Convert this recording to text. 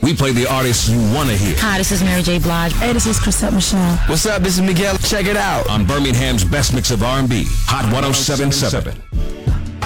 We play the artists you want to hear. Hi, this is Mary J. Blige. Hey, this is Chrisette Michele. What's up? This is Miguel. Check it out On Birmingham's best mix of R&B, Hot 107.7.